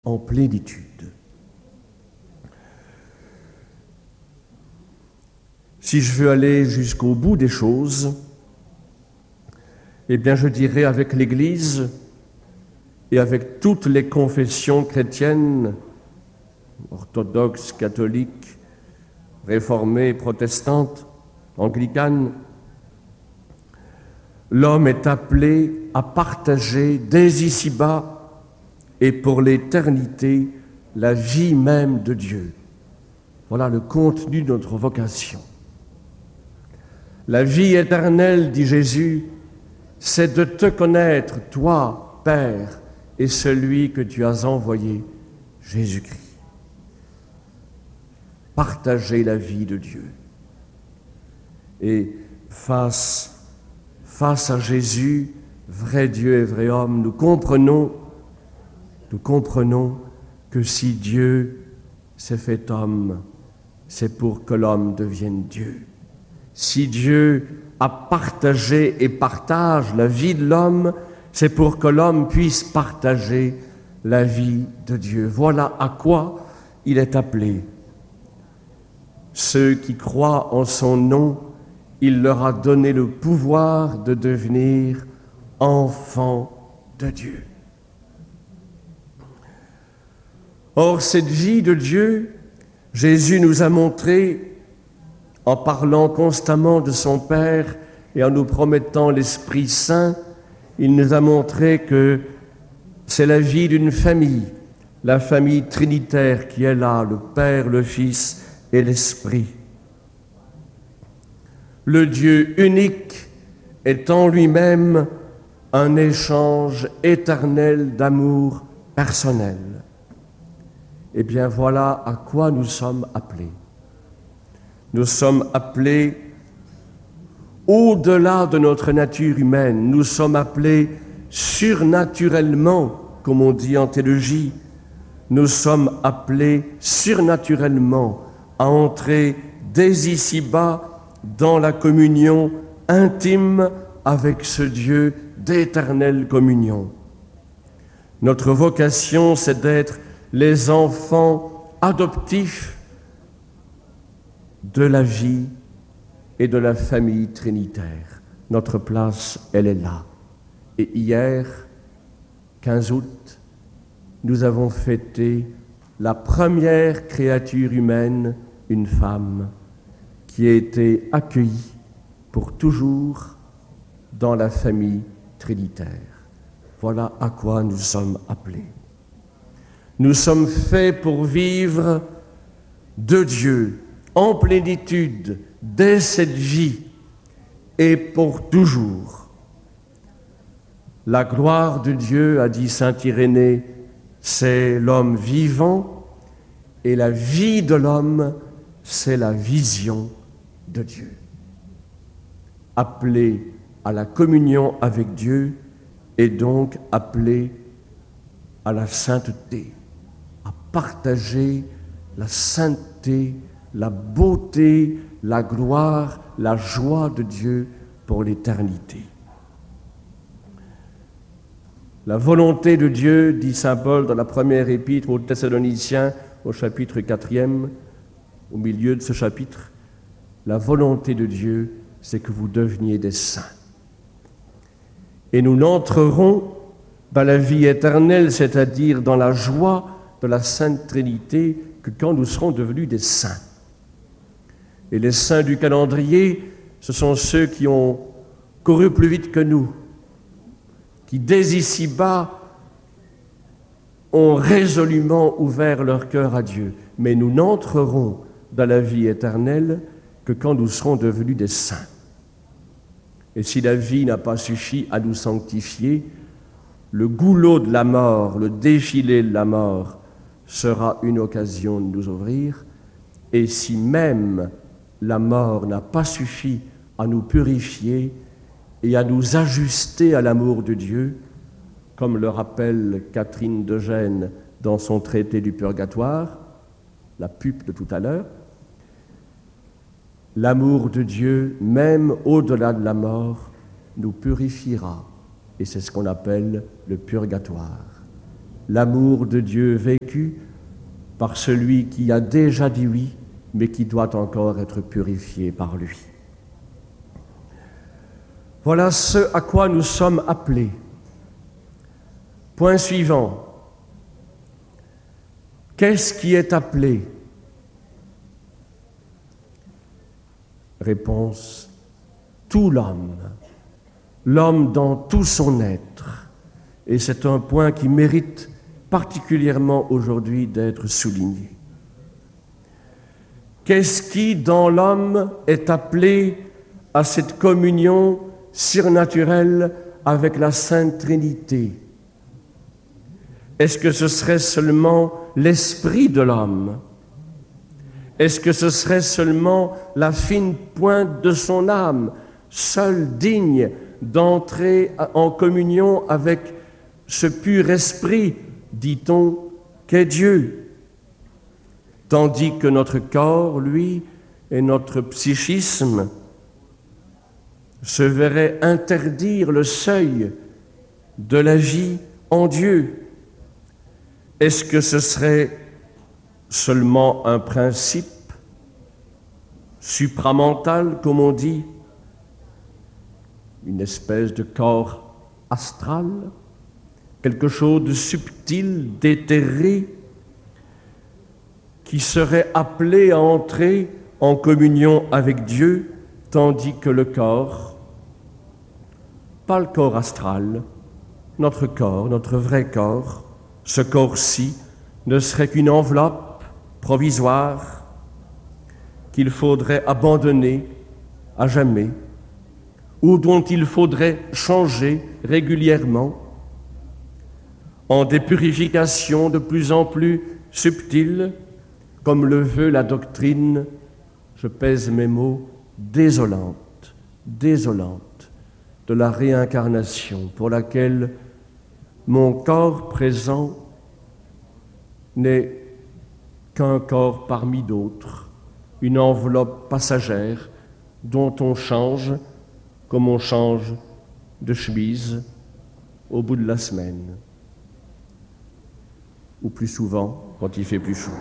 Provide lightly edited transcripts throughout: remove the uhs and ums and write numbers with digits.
en plénitude. Si je veux aller jusqu'au bout des choses, eh bien je dirais avec l'Église et avec toutes les confessions chrétiennes, orthodoxes, catholiques, réformées, protestantes, anglicanes, l'homme est appelé à partager dès ici-bas et pour l'éternité la vie même de Dieu. Voilà le contenu de notre vocation. La vie éternelle, dit Jésus, c'est de te connaître, toi, Père, et celui que tu as envoyé, Jésus-Christ. Partager la vie de Dieu. Et face à Jésus, vrai Dieu et vrai homme, nous comprenons que si Dieu s'est fait homme, c'est pour que l'homme devienne Dieu. Si Dieu a partagé et partage la vie de l'homme, c'est pour que l'homme puisse partager la vie de Dieu. Voilà à quoi il est appelé. Ceux qui croient en son nom, il leur a donné le pouvoir de devenir enfants de Dieu. Or, cette vie de Dieu, Jésus nous a montré, en parlant constamment de son Père et en nous promettant l'Esprit Saint, il nous a montré que c'est la vie d'une famille, la famille trinitaire qui est là, le Père, le Fils et l'Esprit. Le Dieu unique est en lui-même un échange éternel d'amour personnel. Eh bien, voilà à quoi nous sommes appelés. Nous sommes appelés au-delà de notre nature humaine. Nous sommes appelés surnaturellement, comme on dit en théologie. Nous sommes appelés surnaturellement à entrer dès ici-bas dans la communion intime avec ce Dieu d'éternelle communion. Notre vocation, c'est d'être les enfants adoptifs de la vie et de la famille trinitaire. Notre place, elle est là. Et hier, 15 août, nous avons fêté la première créature humaine, une femme, qui a été accueillie pour toujours dans la famille trinitaire. Voilà à quoi nous sommes appelés. Nous sommes faits pour vivre de Dieu, en plénitude, dès cette vie et pour toujours. La gloire de Dieu, a dit saint Irénée, c'est l'homme vivant, et la vie de l'homme, c'est la vision de Dieu. Appelé à la communion avec Dieu et donc appelé à la sainteté, à partager la sainteté, la beauté, la gloire, la joie de Dieu pour l'éternité. La volonté de Dieu, dit saint Paul dans la première épître aux Thessaloniciens, au chapitre 4e, au milieu de ce chapitre, la volonté de Dieu, c'est que vous deveniez des saints. Et nous n'entrerons dans la vie éternelle, c'est-à-dire dans la joie de la Sainte Trinité, que quand nous serons devenus des saints. Et les saints du calendrier, ce sont ceux qui ont couru plus vite que nous, qui dès ici-bas ont résolument ouvert leur cœur à Dieu. Mais nous n'entrerons dans la vie éternelle que quand nous serons devenus des saints. Et si la vie n'a pas suffi à nous sanctifier, le goulot de la mort, le défilé de la mort, sera une occasion de nous ouvrir. Et si même la mort n'a pas suffi à nous purifier et à nous ajuster à l'amour de Dieu, comme le rappelle Catherine de Gênes dans son traité du purgatoire, la pupe de tout à l'heure, l'amour de Dieu, même au-delà de la mort, nous purifiera. Et c'est ce qu'on appelle le purgatoire. l'amour de Dieu vécu par celui qui a déjà dit oui, mais qui doit encore être purifié par lui. Voilà ce à quoi nous sommes appelés. Point suivant. Qu'est-ce qui est appelé? Réponse, tout l'homme, l'homme dans tout son être. Et c'est un point qui mérite particulièrement aujourd'hui d'être souligné. Qu'est-ce qui, dans l'homme, est appelé à cette communion surnaturelle avec la Sainte Trinité? Est-ce que ce serait seulement l'esprit de l'homme? Est-ce que ce serait seulement la fine pointe de son âme, seule digne d'entrer en communion avec ce pur esprit, dit-on, qu'est Dieu? Tandis que notre corps, lui, et notre psychisme se verraient interdire le seuil de la vie en Dieu. Est-ce que ce serait seulement un principe supramental, comme on dit, une espèce de corps astral, quelque chose de subtil, d'éthéré, qui serait appelé à entrer en communion avec Dieu, tandis que le corps, pas le corps astral, notre corps, notre vrai corps, ce corps-ci ne serait qu'une enveloppe provisoire qu'il faudrait abandonner à jamais, ou dont il faudrait changer régulièrement en des purifications de plus en plus subtiles, comme le veut la doctrine, je pèse mes mots, désolante de la réincarnation, pour laquelle mon corps présent n'est qu'un corps parmi d'autres, une enveloppe passagère dont on change comme on change de chemise au bout de la semaine, ou plus souvent quand il fait plus chaud.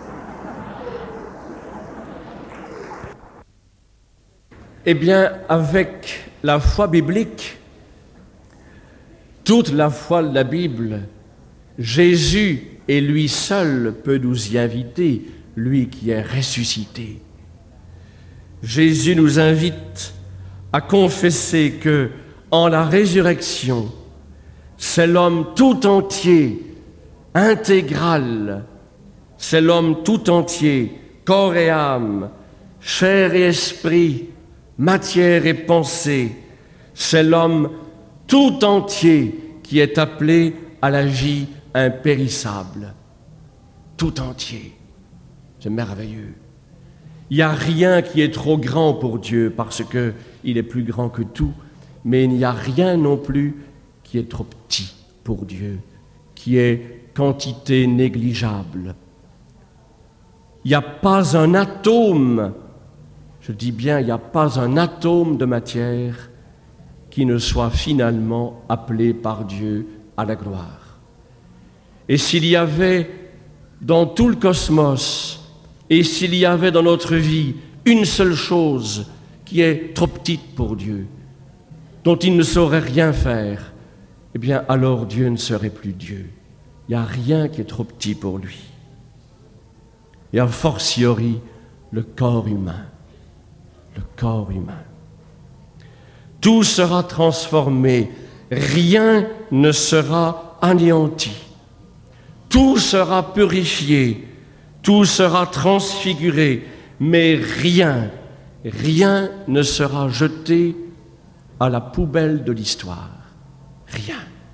Eh bien, avec la foi biblique, toute la foi de la Bible, Jésus et lui seul peut nous y inviter, lui qui est ressuscité. Jésus nous invite à confesser que, en la résurrection, c'est l'homme tout entier, intégral, c'est l'homme tout entier, corps et âme, chair et esprit, matière et pensée, c'est l'homme tout entier qui est appelé à la vie impérissable. Tout entier. C'est merveilleux. Il n'y a rien qui est trop grand pour Dieu parce qu'il est plus grand que tout, mais il n'y a rien non plus qui est trop petit pour Dieu, qui est quantité négligeable. Il n'y a pas un atome, je dis bien, il n'y a pas un atome de matière qui ne soit finalement appelé par Dieu à la gloire. Et s'il y avait dans tout le cosmos, et s'il y avait dans notre vie une seule chose qui est trop petite pour Dieu, dont il ne saurait rien faire, eh bien alors Dieu ne serait plus Dieu. Il n'y a rien qui est trop petit pour lui. Et a fortiori, le corps humain. Le corps humain. Tout sera transformé, rien ne sera anéanti. Tout sera purifié, tout sera transfiguré, mais rien ne sera jeté à la poubelle de l'histoire. Rien.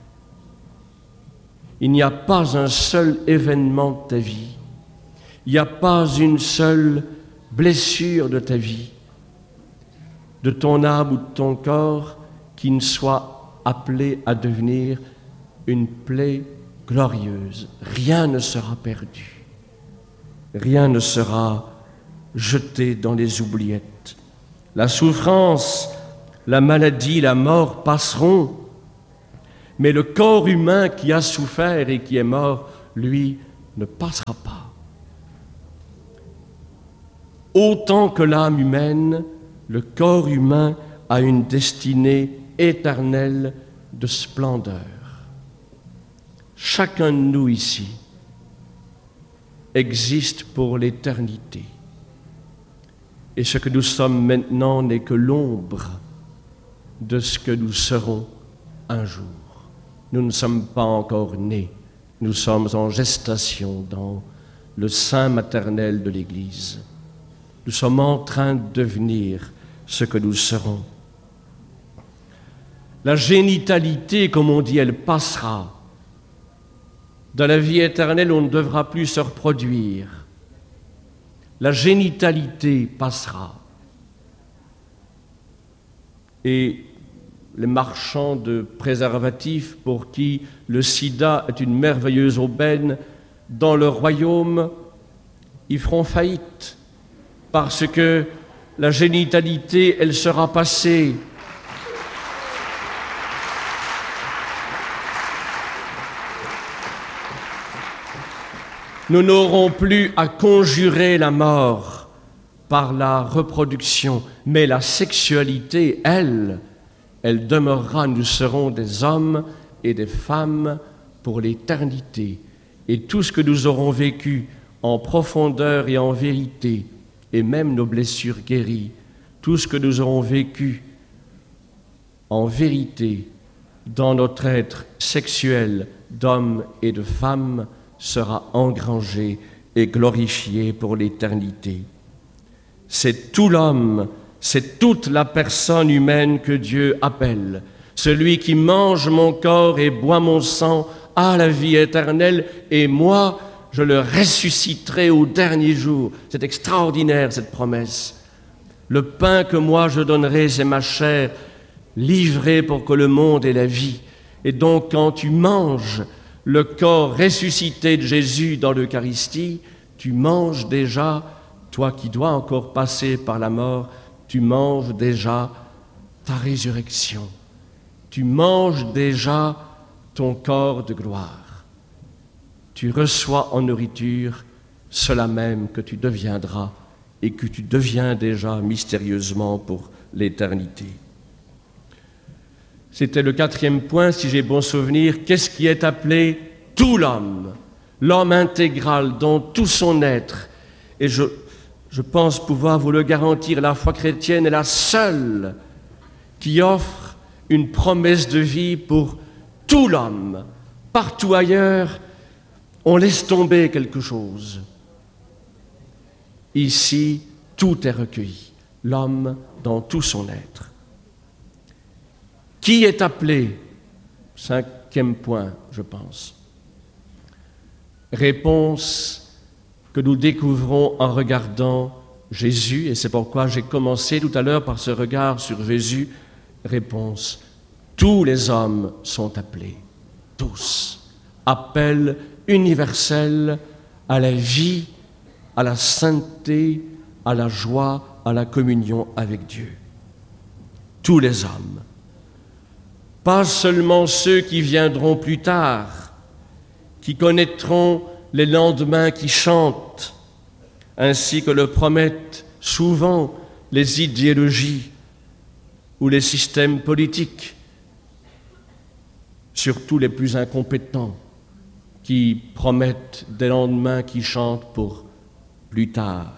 Il n'y a pas un seul événement de ta vie, il n'y a pas une seule blessure de ta vie, de ton âme ou de ton corps, qui ne soit appelé à devenir une plaie glorieuse. Rien ne sera perdu. Rien ne sera jeté dans les oubliettes. La souffrance, la maladie, la mort passeront, mais le corps humain qui a souffert et qui est mort lui, ne passera pas. Autant que l'âme humaine, le corps humain a une destinée éternelle de splendeur. Chacun de nous ici existe pour l'éternité. Et ce que nous sommes maintenant n'est que l'ombre de ce que nous serons un jour. Nous ne sommes pas encore nés, nous sommes en gestation dans le sein maternel de l'Église. Nous sommes en train de devenir ce que nous serons. La génitalité, comme on dit, elle passera. Dans la vie éternelle, on ne devra plus se reproduire. La génitalité passera. Et les marchands de préservatifs, pour qui le sida est une merveilleuse aubaine, dans leur royaume, ils feront faillite, parce que la génitalité, elle sera passée. Nous n'aurons plus à conjurer la mort par la reproduction, mais la sexualité, elle demeurera. Nous serons des hommes et des femmes pour l'éternité. Et tout ce que nous aurons vécu en profondeur et en vérité, et même nos blessures guéries, tout ce que nous aurons vécu en vérité dans notre être sexuel d'hommes et de femmes sera engrangé et glorifié pour l'éternité. C'est tout l'homme, c'est toute la personne humaine que Dieu appelle. Celui qui mange mon corps et boit mon sang a la vie éternelle, et moi, je le ressusciterai au dernier jour. C'est extraordinaire, cette promesse. Le pain que moi je donnerai, c'est ma chair, livrée pour que le monde ait la vie. Et donc, quand tu manges le corps ressuscité de Jésus dans l'Eucharistie, tu manges déjà, toi qui dois encore passer par la mort, tu manges déjà ta résurrection. Tu manges déjà ton corps de gloire. Tu reçois en nourriture cela même que tu deviendras et que tu deviens déjà mystérieusement pour l'éternité. C'était le 4e point, si j'ai bon souvenir. Qu'est-ce qui est appelé tout l'homme? L'homme intégral dans tout son être. Et je pense pouvoir vous le garantir, la foi chrétienne est la seule qui offre une promesse de vie pour tout l'homme. Partout ailleurs, on laisse tomber quelque chose. Ici, tout est recueilli, l'homme dans tout son être. Qui est appelé? 5e point, je pense. Réponse que nous découvrons en regardant Jésus, et c'est pourquoi j'ai commencé tout à l'heure par ce regard sur Jésus. Réponse: tous les hommes sont appelés, tous. Appel universel à la vie, à la sainteté, à la joie, à la communion avec Dieu. Tous les hommes. Pas seulement ceux qui viendront plus tard, qui connaîtront les lendemains qui chantent, ainsi que le promettent souvent les idéologies ou les systèmes politiques, surtout les plus incompétents, qui promettent des lendemains qui chantent pour plus tard.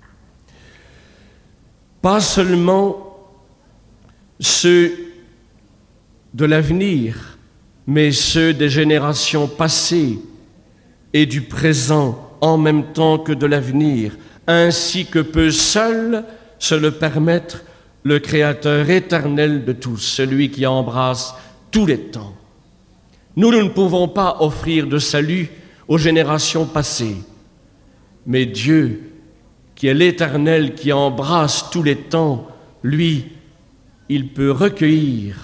Pas seulement ceux de l'avenir, mais ceux des générations passées et du présent en même temps que de l'avenir, ainsi que peut seul se le permettre le Créateur éternel de tous, celui qui embrasse tous les temps. Nous ne pouvons pas offrir de salut aux générations passées, mais Dieu, qui est l'Éternel, qui embrasse tous les temps, lui, il peut recueillir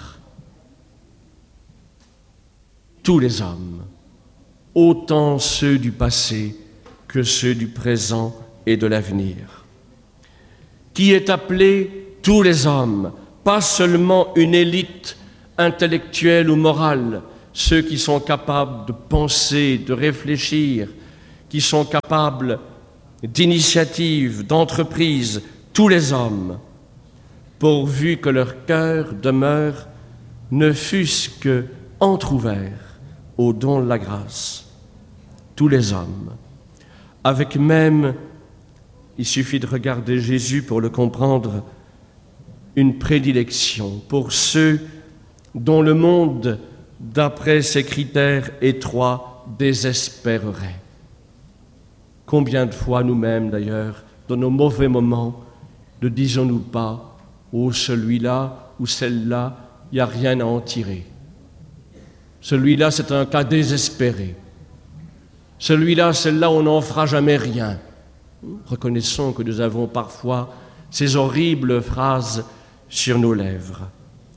tous les hommes, autant ceux du passé que ceux du présent et de l'avenir. Qui est appelé tous les hommes, pas seulement une élite intellectuelle ou morale, ceux qui sont capables de penser, de réfléchir, qui sont capables d'initiative, d'entreprise, tous les hommes, pourvu que leur cœur demeure ne fût-ce que entrouvert au don de la grâce. Tous les hommes, avec même, il suffit de regarder Jésus pour le comprendre, une prédilection pour ceux dont le monde, d'après ses critères étroits, désespérerait. Combien de fois nous-mêmes, d'ailleurs, dans nos mauvais moments, ne disons-nous pas « Oh, celui-là ou celle-là, il n'y a rien à en tirer. Celui-là, c'est un cas désespéré. Celui-là, celle-là, on n'en fera jamais rien. » Reconnaissons que nous avons parfois ces horribles phrases sur nos lèvres.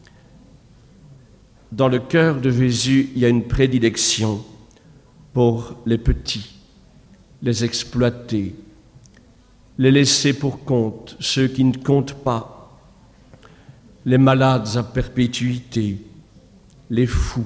Dans le cœur de Jésus, il y a une prédilection pour les petits, les exploiter, les laisser pour compte, ceux qui ne comptent pas, les malades à perpétuité, les fous,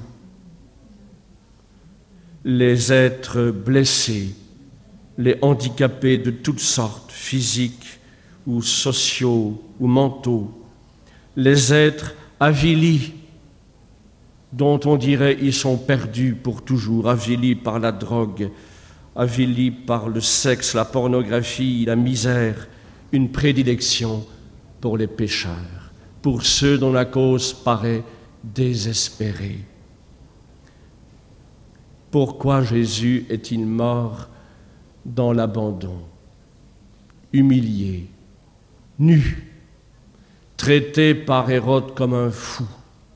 les êtres blessés, les handicapés de toutes sortes, physiques ou sociaux ou mentaux, les êtres avilis, dont on dirait ils sont perdus pour toujours, avilis par la drogue, avilis par le sexe, la pornographie, la misère, une prédilection pour les pécheurs, pour ceux dont la cause paraît désespérée. Pourquoi Jésus est-il mort dans l'abandon, humilié, nu, traité par Hérode comme un fou?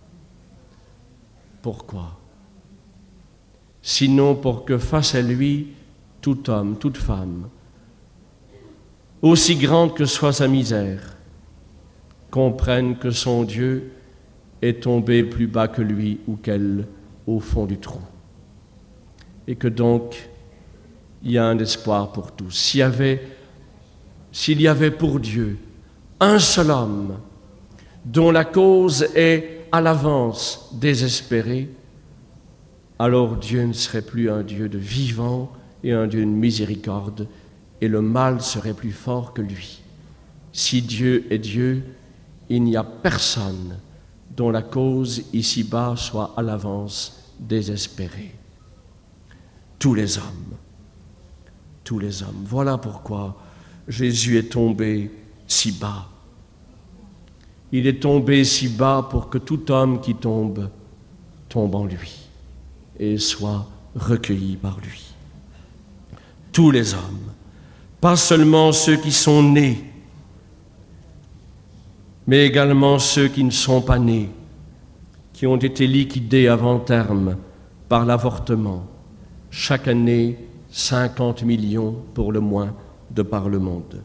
Pourquoi? Sinon pour que face à lui, tout homme, toute femme, aussi grande que soit sa misère, comprenne que son Dieu est tombé plus bas que lui ou qu'elle au fond du trou. Et que donc, il y a un espoir pour tous. S'il y avait pour Dieu un seul homme dont la cause est à l'avance désespérée, alors Dieu ne serait plus un Dieu de vivant et un Dieu de miséricorde, et le mal serait plus fort que lui. Si Dieu est Dieu, il n'y a personne dont la cause ici-bas soit à l'avance désespérée. Tous les hommes. Voilà pourquoi Jésus est tombé si bas. Il est tombé si bas pour que tout homme qui tombe en lui et soit recueilli par lui. Tous les hommes, pas seulement ceux qui sont nés, mais également ceux qui ne sont pas nés, qui ont été liquidés avant terme par l'avortement. Chaque année, 50 millions pour le moins de par le monde.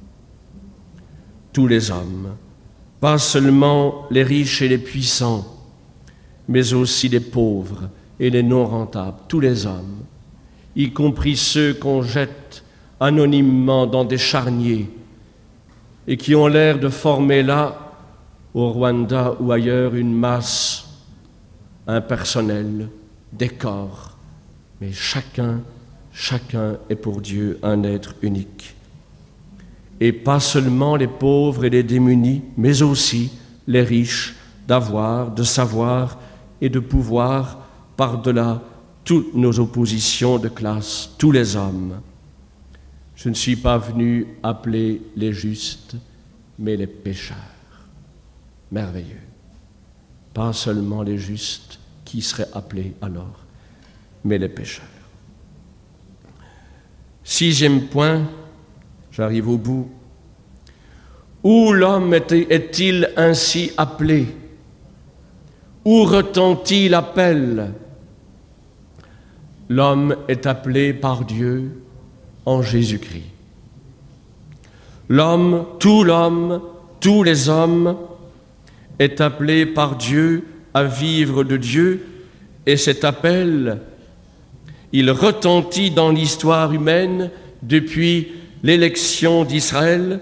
Tous les hommes, pas seulement les riches et les puissants, mais aussi les pauvres et les non rentables, tous les hommes, y compris ceux qu'on jette anonymement dans des charniers et qui ont l'air de former là, au Rwanda ou ailleurs, une masse impersonnelle, des corps. Mais chacun est pour Dieu un être unique. Et pas seulement les pauvres et les démunis, mais aussi les riches d'avoir, de savoir et de pouvoir par-delà toutes nos oppositions de classe, tous les hommes. Je ne suis pas venu appeler les justes, mais les pécheurs. Merveilleux. Pas seulement les justes qui seraient appelés alors, mais les pécheurs. 6e point, j'arrive au bout. Où l'homme est-il ainsi appelé? Où retentit l'appel? L'homme est appelé par Dieu en Jésus-Christ. L'homme, tous les hommes, est appelé par Dieu à vivre de Dieu, et cet appel, il retentit dans l'histoire humaine depuis l'élection d'Israël.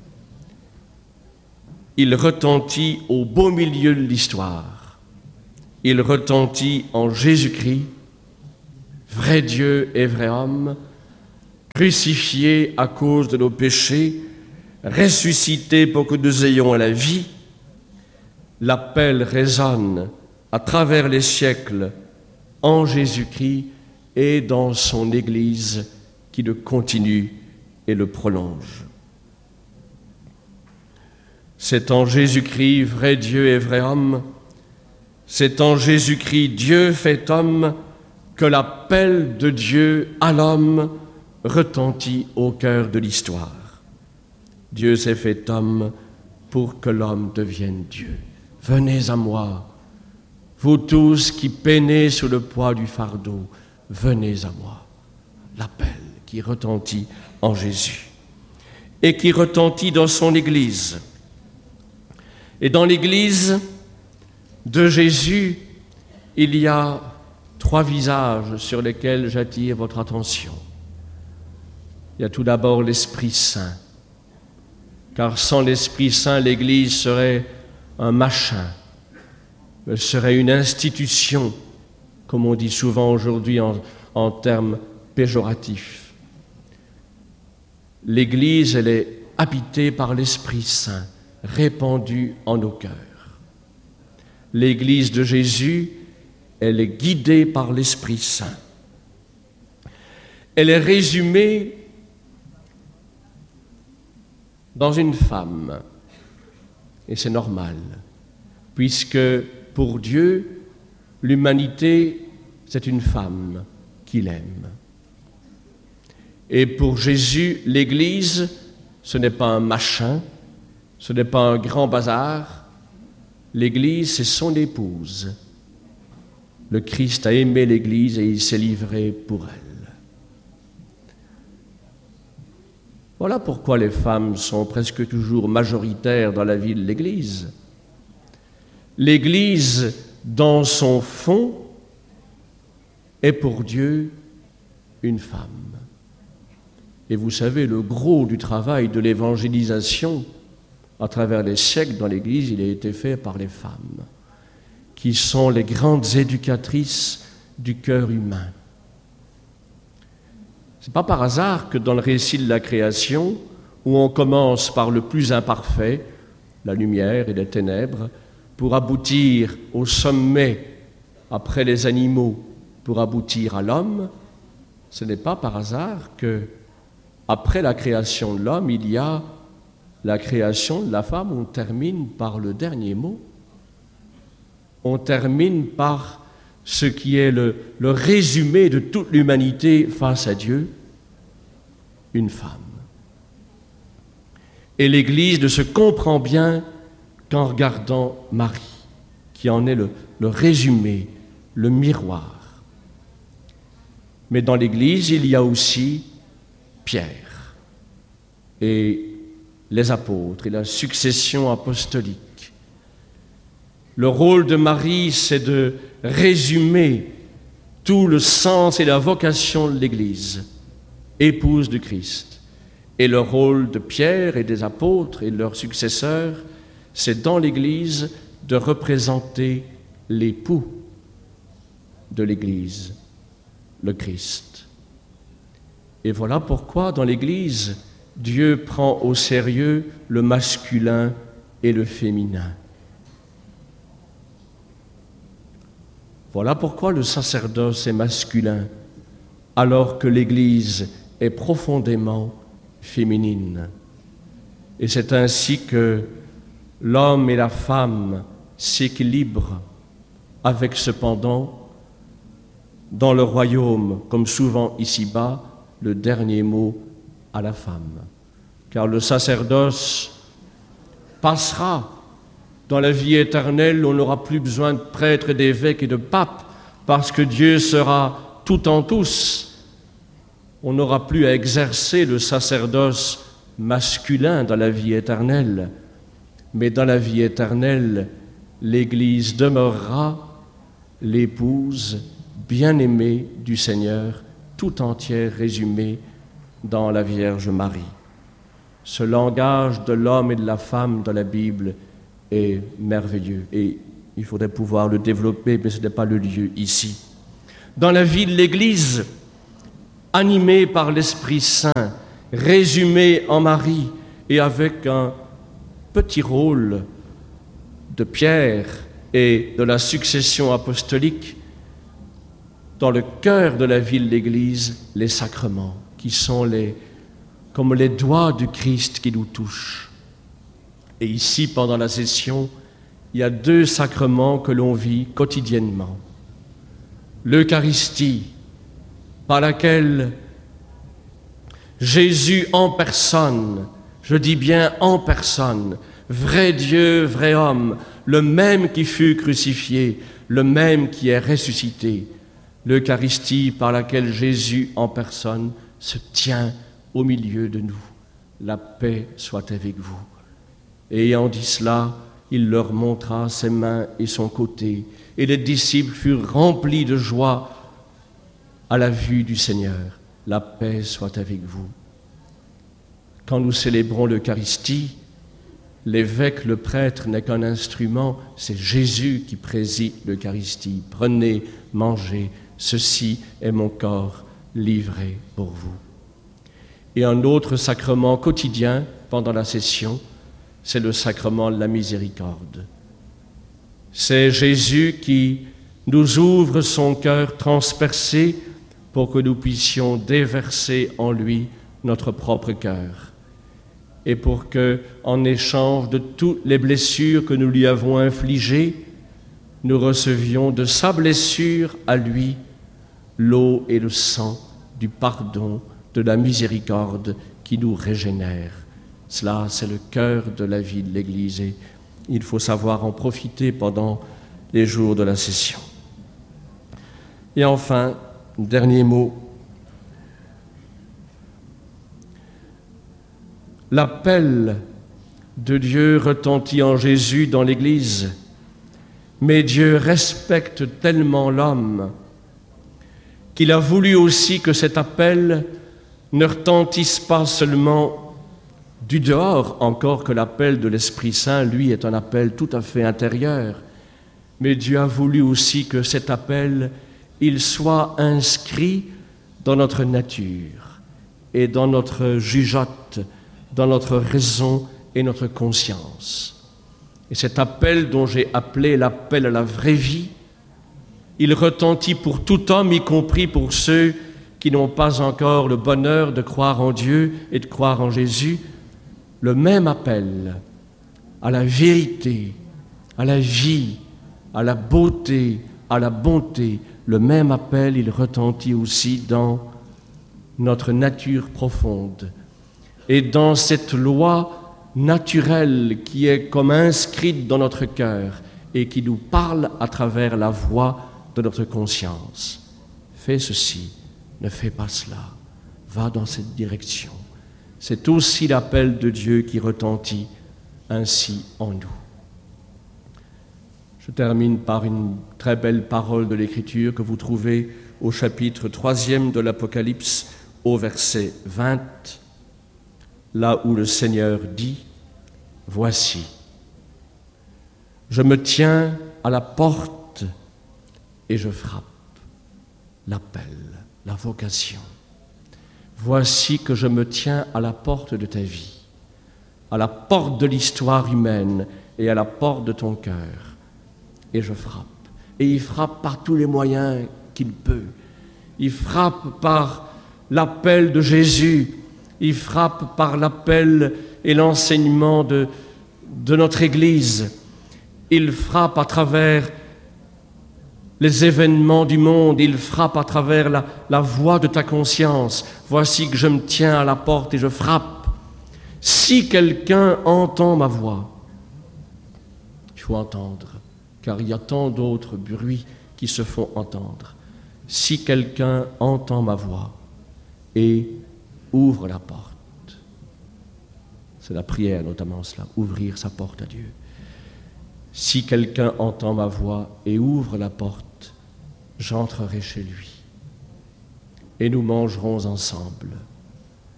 Il retentit au beau milieu de l'histoire. il retentit en Jésus-Christ, vrai Dieu et vrai homme, crucifié à cause de nos péchés, ressuscité pour que nous ayons la vie. L'appel résonne à travers les siècles en Jésus-Christ et dans son Église qui le continue et le prolonge. C'est en Jésus-Christ, vrai Dieu et vrai homme, c'est en Jésus-Christ, Dieu fait homme, que l'appel de Dieu à l'homme retentit au cœur de l'histoire. Dieu s'est fait homme pour que l'homme devienne Dieu. Venez à moi, vous tous qui peinez sous le poids du fardeau, venez à moi. L'appel qui retentit en Jésus et qui retentit dans son Église. Et dans l'Église de Jésus, il y a 3 visages sur lesquels j'attire votre attention. Il y a tout d'abord l'Esprit Saint, car sans l'Esprit Saint, l'Église serait un machin, elle serait une institution, comme on dit souvent aujourd'hui en termes péjoratifs. L'Église, elle est habitée par l'Esprit Saint, répandu en nos cœurs. L'Église de Jésus, elle est guidée par l'Esprit Saint. Elle est résumée dans une femme, et c'est normal, puisque pour Dieu, l'humanité, c'est une femme qu'il aime. Et pour Jésus, l'Église, ce n'est pas un machin, ce n'est pas un grand bazar. L'Église, c'est son épouse. Le Christ a aimé l'Église et il s'est livré pour elle. Voilà pourquoi les femmes sont presque toujours majoritaires dans la vie de l'Église. L'Église, dans son fond, est pour Dieu une femme. Et vous savez, le gros du travail de l'évangélisation à travers les siècles dans l'Église, il a été fait par les femmes, qui sont les grandes éducatrices du cœur humain. Ce n'est pas par hasard que dans le récit de la création, où on commence par le plus imparfait, la lumière et les ténèbres, pour aboutir au sommet, après les animaux, pour aboutir à l'homme, ce n'est pas par hasard que, après la création de l'homme, il y a la création de la femme. On termine par le dernier mot. On termine par ce qui est le résumé de toute l'humanité face à Dieu, une femme. Et l'Église ne se comprend bien qu'en regardant Marie, qui en est le résumé, le miroir. Mais dans l'Église, il y a aussi Pierre et les apôtres et la succession apostolique. Le rôle de Marie, c'est de résumer tout le sens et la vocation de l'Église, épouse du Christ. Et le rôle de Pierre et des apôtres et de leurs successeurs, c'est dans l'Église de représenter l'époux de l'Église, le Christ. Et voilà pourquoi dans l'Église, Dieu prend au sérieux le masculin et le féminin. Voilà pourquoi le sacerdoce est masculin, alors que l'Église est profondément féminine. Et c'est ainsi que l'homme et la femme s'équilibrent, avec cependant, dans le royaume, comme souvent ici-bas, le dernier mot à la femme. Car le sacerdoce passera dans la vie éternelle, on n'aura plus besoin de prêtres, d'évêques et de papes, parce que Dieu sera tout en tous. On n'aura plus à exercer le sacerdoce masculin dans la vie éternelle, mais dans la vie éternelle, l'Église demeurera l'épouse bien-aimée du Seigneur, tout entière résumée dans la Vierge Marie. Ce langage de l'homme et de la femme dans la Bible est merveilleux et Il faudrait pouvoir le développer, mais ce n'est pas le lieu ici. Dans la vie de l'Église, animée par l'Esprit Saint, résumée en Marie et avec un petit rôle de Pierre et de la succession apostolique, dans le cœur de la vie de l'Église, les sacrements, qui sont comme les doigts du Christ qui nous touchent. Et ici, pendant la session, il y a 2 sacrements que l'on vit quotidiennement. L'Eucharistie, par laquelle Jésus en personne, je dis bien en personne, vrai Dieu, vrai homme, le même qui fut crucifié, le même qui est ressuscité, l'Eucharistie par laquelle Jésus en personne se tient au milieu de nous. La paix soit avec vous. Et ayant dit cela, il leur montra ses mains et son côté, et les disciples furent remplis de joie à la vue du Seigneur. La paix soit avec vous. Quand nous célébrons l'Eucharistie, l'évêque, le prêtre n'est qu'un instrument, c'est Jésus qui préside l'Eucharistie. Prenez, mangez, ceci est mon corps livré pour vous. Et un autre sacrement quotidien pendant la session, c'est le sacrement de la miséricorde. C'est Jésus qui nous ouvre son cœur transpercé pour que nous puissions déverser en lui notre propre cœur. Et pour que, en échange de toutes les blessures que nous lui avons infligées, nous recevions de sa blessure à lui l'eau et le sang du pardon, de la miséricorde qui nous régénère. Cela, c'est le cœur de la vie de l'Église et il faut savoir en profiter pendant les jours de la session. Et enfin, dernier mot, l'appel de Dieu retentit en Jésus dans l'Église, mais Dieu respecte tellement l'homme qu'il a voulu aussi que cet appel ne retentisse pas seulement du dehors, encore que l'appel de l'Esprit Saint, lui, est un appel tout à fait intérieur. Mais Dieu a voulu aussi que cet appel, il soit inscrit dans notre nature et dans notre jugeote, dans notre raison et notre conscience. Et cet appel dont j'ai appelé l'appel à la vraie vie, il retentit pour tout homme, y compris pour ceux qui n'ont pas encore le bonheur de croire en Dieu et de croire en Jésus, le même appel à la vérité, à la vie, à la beauté, à la bonté, le même appel, il retentit aussi dans notre nature profonde et dans cette loi naturelle qui est comme inscrite dans notre cœur et qui nous parle à travers la voix de notre conscience. Fais ceci, ne fais pas cela, va dans cette direction. C'est aussi l'appel de Dieu qui retentit ainsi en nous. Je termine par une très belle parole de l'Écriture que vous trouvez au chapitre 3 de l'Apocalypse, au verset 20, là où le Seigneur dit « Voici, je me tiens à la porte et je frappe. » L'appel, la vocation. Voici que je me tiens à la porte de ta vie, à la porte de l'histoire humaine et à la porte de ton cœur. Et je frappe. Et il frappe par tous les moyens qu'il peut. Il frappe par l'appel de Jésus. Il frappe par l'appel et l'enseignement de notre Église. Il frappe à travers les événements du monde, il frappe à travers la voix de ta conscience. Voici que je me tiens à la porte et je frappe. Si quelqu'un entend ma voix, il faut entendre, car il y a tant d'autres bruits qui se font entendre. Si quelqu'un entend ma voix et ouvre la porte, c'est la prière notamment cela, ouvrir sa porte à Dieu. Si quelqu'un entend ma voix et ouvre la porte, j'entrerai chez lui et nous mangerons ensemble.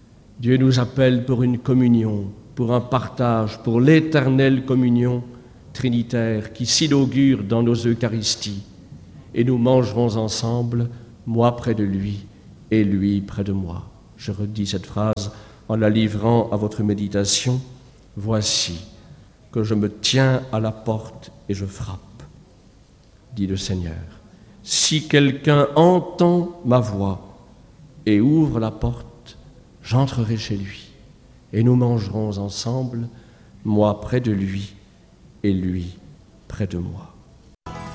Dieu nous appelle pour une communion, pour un partage, pour l'éternelle communion trinitaire qui s'inaugure dans nos Eucharisties, et nous mangerons ensemble, moi près de lui et lui près de moi. Je redis cette phrase en la livrant à votre méditation. Voici que je me tiens à la porte et je frappe, dit le Seigneur. Si quelqu'un entend ma voix et ouvre la porte, j'entrerai chez lui et nous mangerons ensemble, moi près de lui et lui près de moi.